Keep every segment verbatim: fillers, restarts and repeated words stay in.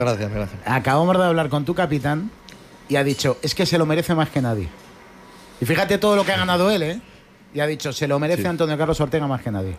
Gracias, gracias. Acabamos de hablar con tu capitán y ha dicho, es que se lo merece más que nadie. Y fíjate todo lo que ha ganado él, ¿eh? Y ha dicho, se lo merece sí. Antonio Carlos Ortega más que nadie.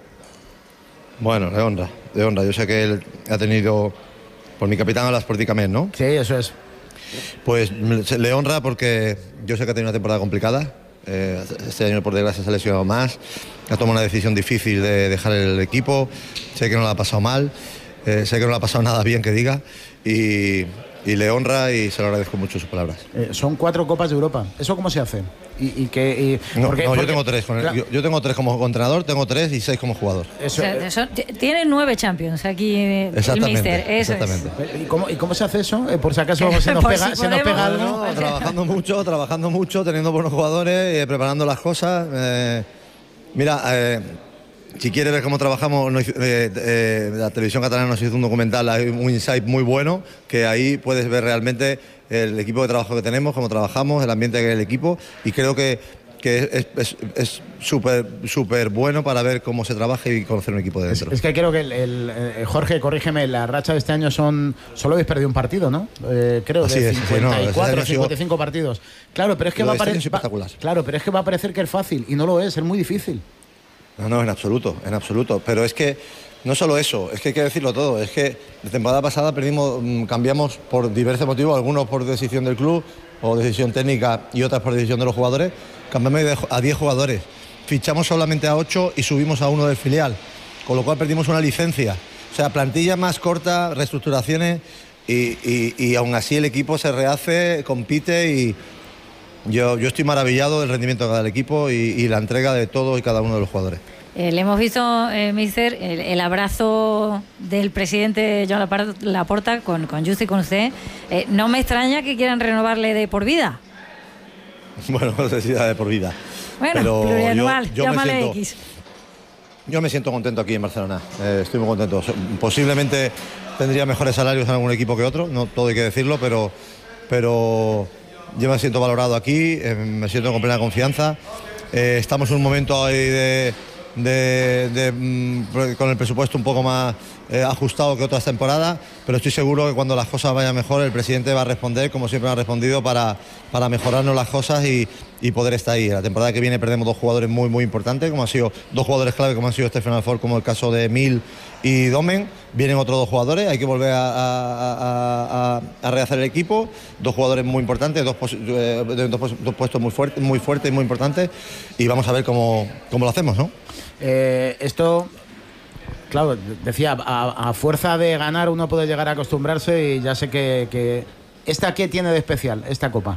Bueno, de honra, de honra. Yo sé que él ha tenido, por mi capitán hablas por ti también, ¿no? Sí, eso es. Pues le honra porque yo sé que ha tenido una temporada complicada. Eh, este año por desgracia se ha lesionado más. Ha tomado una decisión difícil de dejar el equipo. Sé que no lo ha pasado mal. Eh, sé que no le ha pasado nada bien que diga. Y, y le honra y se lo agradezco mucho sus palabras. Eh, son cuatro Copas de Europa. ¿Eso cómo se hace? Y, y que, y, no, porque, no porque, yo tengo tres. Con el, claro. yo, yo tengo tres como entrenador, tengo tres y seis como jugador. Eso, o sea, son, tiene nueve Champions aquí el míster. Eso exactamente. Es. ¿Y, cómo, ¿Y cómo se hace eso? Eh, por si acaso se nos pega, si se nos pega algo. No, trabajando mucho, trabajando mucho, teniendo buenos jugadores, eh, preparando las cosas. Eh, mira, eh, si quieres ver cómo trabajamos, eh, eh, la televisión catalana nos hizo un documental, hay un insight muy bueno, que ahí puedes ver realmente el equipo de trabajo que tenemos, cómo trabajamos, el ambiente que hay en el equipo, y creo que que es súper súper bueno para ver cómo se trabaja y conocer un equipo de dentro. Es, es que creo que el, el, el Jorge, corrígeme, la racha de este año son, solo habéis perdido un partido, ¿no? Eh, creo, Así de es, cincuenta y cuatro, sí, no, cincuenta y cinco partidos. Claro, pero es que va a parecer claro, pero es que va a parecer que es fácil y no lo es, es muy difícil. No, no, en absoluto, en absoluto. Pero es que no solo eso, es que hay que decirlo todo. Es que la temporada pasada perdimos, cambiamos por diversos motivos, algunos por decisión del club o decisión técnica y otras por decisión de los jugadores. Cambiamos a diez jugadores, fichamos solamente a ocho y subimos a uno del filial, con lo cual perdimos una licencia. O sea, plantilla más corta, reestructuraciones y, y, y aún así el equipo se rehace, compite y yo, yo estoy maravillado del rendimiento de cada equipo y, y la entrega de todos y cada uno de los jugadores. Eh, le hemos visto, eh, míster, el, el abrazo del presidente Joan Laporta con, con Justo y con usted. Eh, no me extraña que quieran renovarle de por vida. Bueno, no sé si da de por vida. Bueno, pero plurianual, yo, yo llámale me siento, X. Yo me siento contento aquí en Barcelona. Eh, estoy muy contento. Posiblemente tendría mejores salarios en algún equipo que otro, no todo hay que decirlo, pero, pero yo me siento valorado aquí, eh, me siento con plena confianza. Eh, estamos en un momento ahí de... De, de, de, con el presupuesto un poco más eh, ajustado que otras temporadas, pero estoy seguro que cuando las cosas vayan mejor el presidente va a responder como siempre ha respondido para, para mejorarnos las cosas y, y poder estar ahí. La temporada que viene perdemos dos jugadores muy muy importantes, como han sido dos jugadores clave como han sido Stefan Alford, como el caso de Emil y Domen. Vienen otros dos jugadores, hay que volver a, a, a, a rehacer el equipo. Dos jugadores muy importantes, dos, pos, eh, dos, dos puestos muy fuertes, muy fuertes y muy importantes, y vamos a ver cómo, cómo lo hacemos, ¿no? Eh, esto, claro, decía, a, a fuerza de ganar uno puede llegar a acostumbrarse y ya sé que, que... ¿Esta qué tiene de especial, esta copa?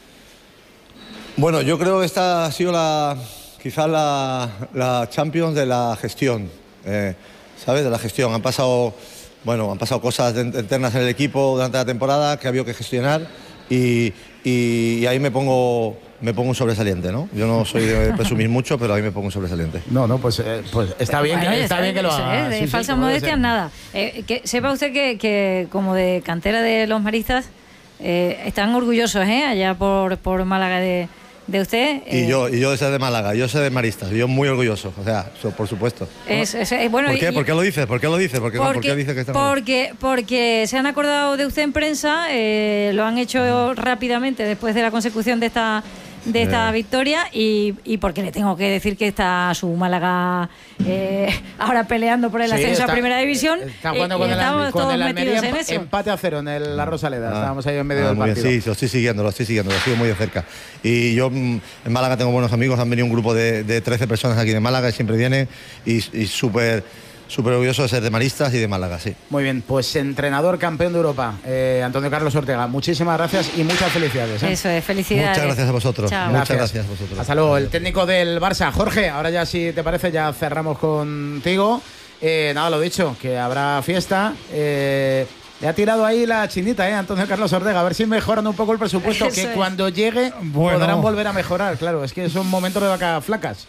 Bueno, yo creo que esta ha sido la, quizás la, la Champions de la gestión, eh, ¿sabes? De la gestión. Han pasado, bueno, han pasado cosas internas en el equipo durante la temporada que ha habido que gestionar y, y, y ahí me pongo... me pongo un sobresaliente, ¿no? Yo no soy de presumir mucho, pero ahí me pongo un sobresaliente. No, no, pues, eh, pues está bien, bueno, que, está, está bien que lo haga. Eh, de sí, falsas sí, modestias, nada. Eh, que sepa usted que, que como de cantera de los maristas, eh, están orgullosos, ¿eh? Allá por, por Málaga de, de usted. Eh. Y yo, y yo soy de Málaga, yo soy de maristas, yo muy orgulloso, o sea, so, por supuesto. Es, es, es, bueno, ¿Por qué? Y, ¿Por qué lo dices? ¿Por qué lo dices? ¿Por qué, porque, ¿por qué dices que está porque, porque se han acordado de usted en prensa, eh, lo han hecho rápidamente después de la consecución de esta... de esta eh. victoria y, y porque le tengo que decir que está su Málaga eh, ahora peleando por el sí, ascenso está, a Primera División. Está jugando eh, con, estamos el, con el Almería emp en empate a cero en el, la Rosaleda. Ah, estábamos ahí en medio ah, del partido. Bien, sí, lo estoy siguiendo, lo estoy siguiendo, lo sigo muy de cerca. Y yo en Málaga tengo buenos amigos, han venido un grupo de, de trece personas aquí de Málaga, siempre vienen y, y súper... súper orgulloso de ser de maristas y de Málaga, sí. Muy bien, pues entrenador campeón de Europa, eh, Antonio Carlos Ortega, muchísimas gracias y muchas felicidades. ¿eh? Eso es, felicidades. Muchas gracias a vosotros. Chao. Muchas gracias. gracias a vosotros. Hasta luego, el técnico del Barça, Jorge, ahora ya si te parece ya cerramos contigo. Eh, nada, lo dicho, que habrá fiesta. Eh, le ha tirado ahí la chinita, ¿eh? Antonio Carlos Ortega, a ver si mejoran un poco el presupuesto, Eso que es. Cuando llegue bueno. podrán volver a mejorar, claro, es que son momentos de vacas flacas.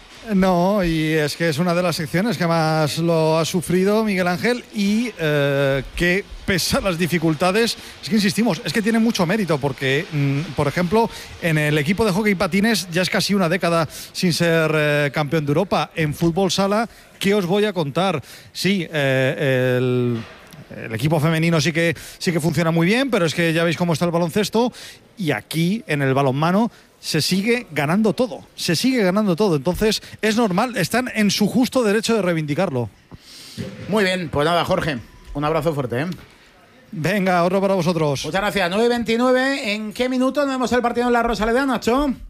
No, y es que es una de las secciones que más lo ha sufrido Miguel Ángel y eh, que pese a las dificultades, es que insistimos, es que tiene mucho mérito porque, mmm, por ejemplo, en el equipo de hockey patines ya es casi una década sin ser eh, campeón de Europa. En fútbol sala, ¿qué os voy a contar? Sí, eh, el... El equipo femenino sí que, sí que funciona muy bien, pero es que ya veis cómo está el baloncesto y aquí en el balonmano se sigue ganando todo, se sigue ganando todo. Entonces es normal, están en su justo derecho de reivindicarlo. Muy bien, pues nada, Jorge, un abrazo fuerte, ¿eh? Venga, otro para vosotros. Muchas gracias. nueve y veintinueve. ¿En qué minuto nos vemos el partido en la Rosaleda, Nacho? En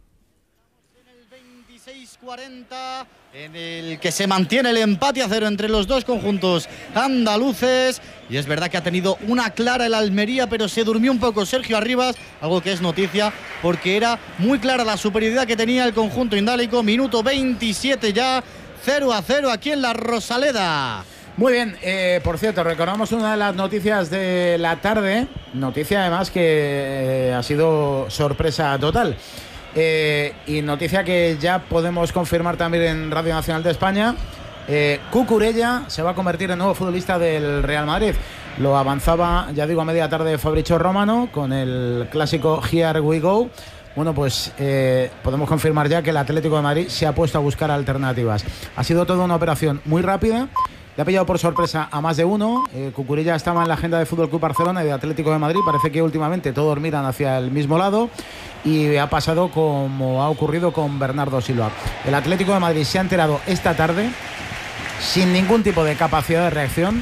el veintiséis cuarenta, en el que se mantiene el empate a cero entre los dos conjuntos andaluces. Y es verdad que ha tenido una clara el Almería, pero se durmió un poco Sergio Arribas, algo que es noticia, porque era muy clara la superioridad que tenía el conjunto indálico. Minuto veintisiete ya, cero a cero aquí en la Rosaleda. Muy bien, eh, por cierto, recordamos una de las noticias de la tarde, noticia además que eh, ha sido sorpresa total, eh, y noticia que ya podemos confirmar también en Radio Nacional de España. eh, Cucurella se va a convertir en nuevo futbolista del Real Madrid. Lo avanzaba, ya digo, a media tarde Fabrizio Romano con el clásico Here We Go. Bueno, pues eh, podemos confirmar ya que el Atlético de Madrid se ha puesto a buscar alternativas. Ha sido toda una operación muy rápida. Le ha pillado por sorpresa a más de uno. Eh, Cucurella estaba en la agenda de Fútbol Club Barcelona y de Atlético de Madrid. Parece que últimamente todos miran hacia el mismo lado. Y ha pasado como ha ocurrido con Bernardo Silva. El Atlético de Madrid se ha enterado esta tarde, sin ningún tipo de capacidad de reacción,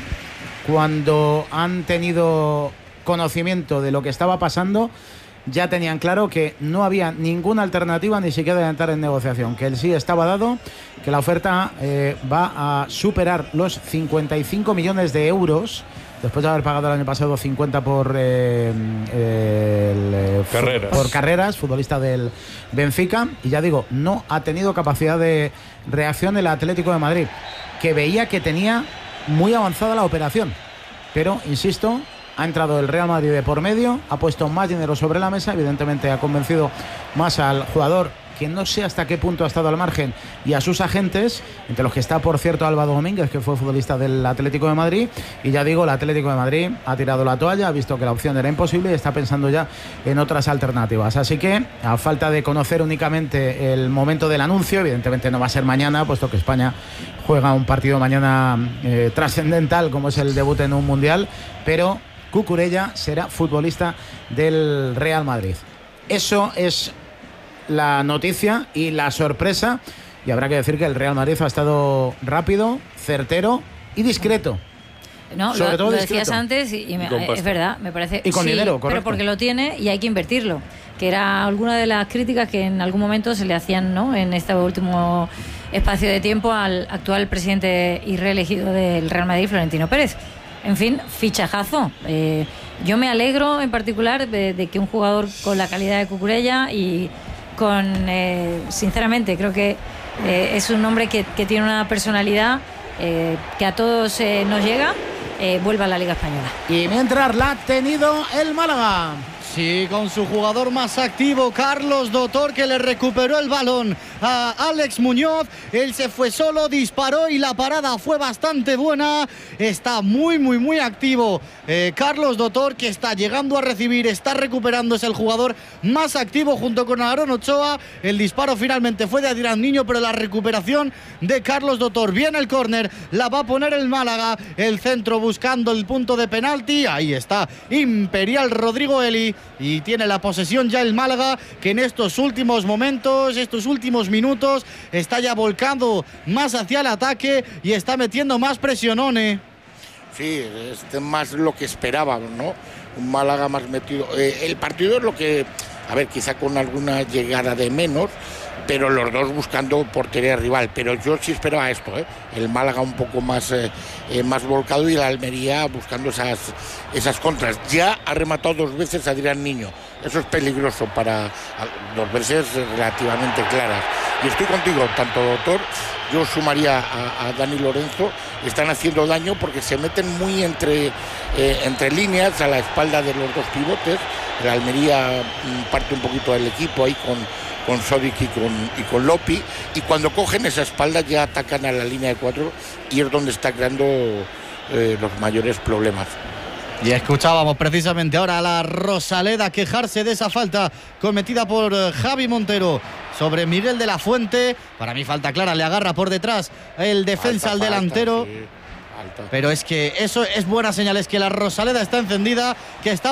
cuando han tenido conocimiento de lo que estaba pasando. Ya tenían claro que no había ninguna alternativa ni siquiera de entrar en negociación, que el sí estaba dado, que la oferta eh, va a superar los cincuenta y cinco millones de euros, después de haber pagado el año pasado cincuenta por, eh, eh, el, eh, Carreras. por Carreras, futbolista del Benfica. Y ya digo, no ha tenido capacidad de reacción el Atlético de Madrid, que veía que tenía muy avanzada la operación. Pero, insisto, ha entrado el Real Madrid de por medio, ha puesto más dinero sobre la mesa, evidentemente ha convencido más al jugador, que no sé hasta qué punto ha estado al margen, y a sus agentes, entre los que está, por cierto, Álvaro Domínguez, que fue futbolista del Atlético de Madrid. Y ya digo, el Atlético de Madrid ha tirado la toalla, ha visto que la opción era imposible y está pensando ya en otras alternativas. Así que, a falta de conocer únicamente el momento del anuncio, evidentemente no va a ser mañana, puesto que España juega un partido mañana eh, trascendental, como es el debut en un mundial, pero Cucurella será futbolista del Real Madrid. Eso es la noticia y la sorpresa, y habrá que decir que el Real Madrid ha estado rápido, certero y discreto. No, Sobre lo, todo lo discreto. decías antes y, y me, es verdad, me parece. Y con sí, dinero, correcto. pero porque lo tiene y hay que invertirlo, que era alguna de las críticas que en algún momento se le hacían, ¿no?, en este último espacio de tiempo al actual presidente y reelegido del Real Madrid, Florentino Pérez. En fin, fichajazo. Eh, yo me alegro en particular de, de que un jugador con la calidad de Cucurella y con, eh, sinceramente, creo que eh, es un hombre que, que tiene una personalidad eh, que a todos eh, nos llega, eh, vuelva a la Liga Española. Y mientras la ha tenido el Málaga. Sí, con su jugador más activo, Carlos Dotor, que le recuperó el balón a Alex Muñoz. Él se fue solo, disparó y la parada fue bastante buena. Está muy, muy, muy activo eh, Carlos Dotor, que está llegando a recibir, está recuperando, es el jugador más activo junto con Aarón Ochoa. El disparo finalmente fue de Adrián Niño, pero la recuperación de Carlos Dotor. Viene el córner, la va a poner el Málaga. El centro buscando el punto de penalti. Ahí está Imperial Rodrigo Eli. Y tiene la posesión ya el Málaga, que en estos últimos momentos, estos últimos minutos, está ya volcando más hacia el ataque y está metiendo más presionone. Sí, es más lo que esperábamos, ¿no? Un Málaga más metido. Eh, el partido es lo que, a ver, quizá con alguna llegada de menos, pero los dos buscando portería rival. Pero yo sí esperaba esto, ¿eh? El Málaga un poco más, eh, eh, más volcado y la Almería buscando esas, esas contras. Ya ha rematado dos veces Adrián Niño. Eso es peligroso para dos veces relativamente claras. Y estoy contigo, tanto Doctor, yo sumaría a, a Dani Lorenzo, están haciendo daño porque se meten muy entre, eh, entre líneas a la espalda de los dos pivotes. La Almería mm, parte un poquito del equipo ahí con con Sodic y con, y con Lopi, y cuando cogen esa espalda ya atacan a la línea de cuatro y es donde está creando eh, los mayores problemas. Y escuchábamos precisamente ahora a la Rosaleda quejarse de esa falta cometida por Javi Montero sobre Miguel de la Fuente. Para mí falta clara, le agarra por detrás el defensa falta, al delantero. Falta, sí. Pero es que eso es buena señal, es que la Rosaleda está encendida, que está